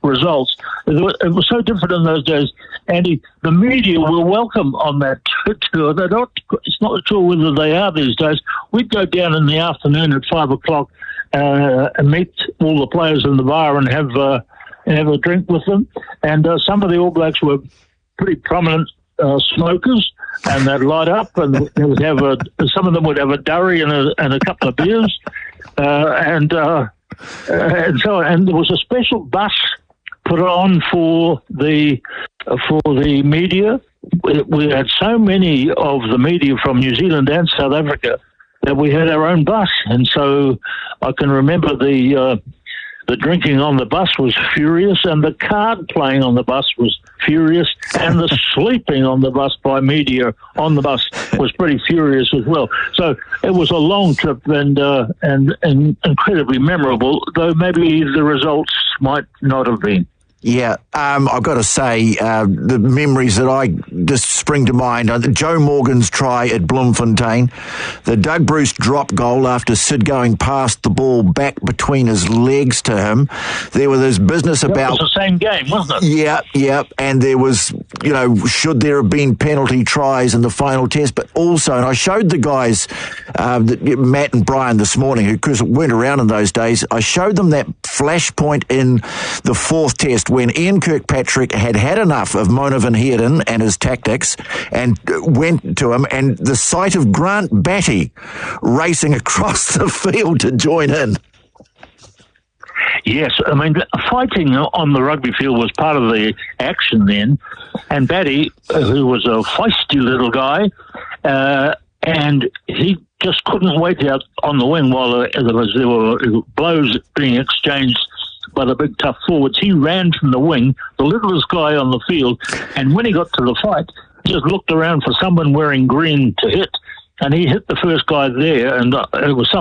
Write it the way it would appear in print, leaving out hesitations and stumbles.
results. It was so different in those days, Andy. The media were welcome on that tour. It's not sure whether they are these days. We'd go down in the afternoon at 5 o'clock and meet all the players in the bar and have a drink with them. And some of the All Blacks were pretty prominent smokers, and they'd light up, and they would have some of them would have a durry and a couple of beers, and there was a special bus put on for the media. We had so many of the media from New Zealand and South Africa that we had our own bus, and so I can remember the drinking on the bus was furious, and the card playing on the bus was furious, and the sleeping on the bus by media on the bus was pretty furious as well. So it was a long trip and incredibly memorable, though maybe the results might not have been. Yeah, I've got to say, the memories that I just spring to mind are Joe Morgan's try at Bloemfontein, the Doug Bruce drop goal after Sid going past the ball back between his legs to him. There was this business about... It was the same game, wasn't it? Yeah, and there was, should there have been penalty tries in the final test, but also, and I showed the guys, Matt and Brian this morning, who weren't around in those days, I showed them that flashpoint in the fourth test when Ian Kirkpatrick had enough of Mona van Heerden and his tactics and went to him, and the sight of Grant Batty racing across the field to join in. Yes, I mean, fighting on the rugby field was part of the action then, and Batty, who was a feisty little guy, and he just couldn't wait out on the wing while there were blows being exchanged by the big tough forwards. He ran from the wing, the littlest guy on the field, and when he got to the fight, just looked around for someone wearing green to hit, and he hit the first guy there, and it was